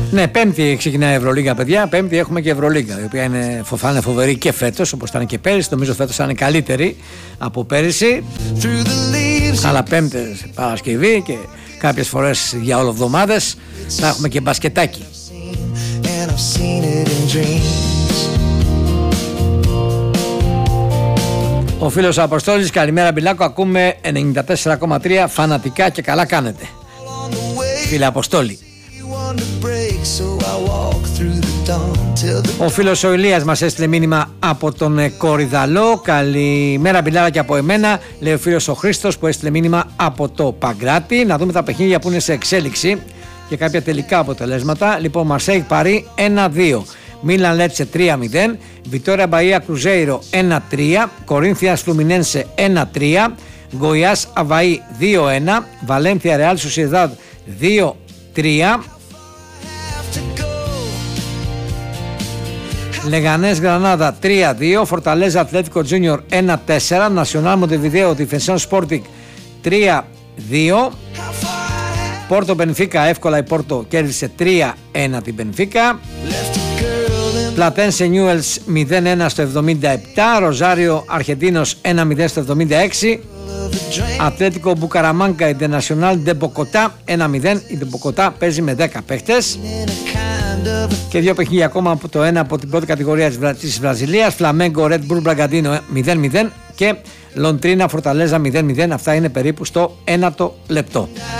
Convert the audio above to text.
Ναι, Πέμπτη ξεκινάει η Ευρωλίγκα, παιδιά. Πέμπτη έχουμε και Ευρωλίγκα, η οποία θα είναι φοβερή και φέτος, όπως ήταν και πέρυσι. Νομίζω φέτος θα είναι καλύτερη από πέρυσι. Αλλά Πέμπτες, Παρασκευή και κάποιες φορές για όλο εβδομάδες θα έχουμε και μπασκετάκι. Ο φίλος ο Αποστόλης, καλημέρα Μπιλάκο, ακούμε 94,3 φανατικά και καλά κάνετε. Φίλε Αποστόλη. Ο φίλος ο Ηλίας μας έστειλε μήνυμα από τον Κορυδαλό. Καλημέρα Μπιλάρα και από εμένα, λέει ο φίλος ο Χρήστος που έστειλε μήνυμα από το Παγκράτη. Να δούμε τα παιχνίδια που είναι σε εξέλιξη και κάποια τελικά αποτελέσματα. Λοιπόν, Μαρσέιγ Παρί 1-2, Μίλαν Λέτσε 3-0, Βιτόρια Μπαΐα Κρουζέιρο 1-3, Κορίνθιας Φλουμινένσε 1-3, Γκοιάς Αβαΐ 2-1, Βαλένθια Ρεάλ Σοσιεδάδ 2-3, Λεγανές Γρανάδα 3-2, Φορταλέζα Ατλέτικο Τζούνιορ 1-4, Νασιονάλ Μοντεβιδέο Διφενσιόν Σπόρτικ 3-2, Πόρτο Μπενφίκα, εύκολα η Πόρτο κέρδισε 3-1 την Μπενφίκα, Πλατένσε Νιούελς 0-1 στο 77, Ροζάριο Αρχεντίνος 1-0 στο 76, Ατλέτικο Μπουκαραμάνκα Ιντερνασιονάλ Ντεμποκοτά 1-0, η Ντεμποκοτά παίζει με 10 παίχτες. Και δύο παιχνίδια ακόμα από το ένα από την πρώτη κατηγορία της Βραζιλίας, Φλαμέγκο Ρεντ Μπουλ Μπραγκαντίνο 0-0 και Λοντρίνα Φορταλέζα 0-0. Αυτά είναι περίπου στο 1ο λεπτό.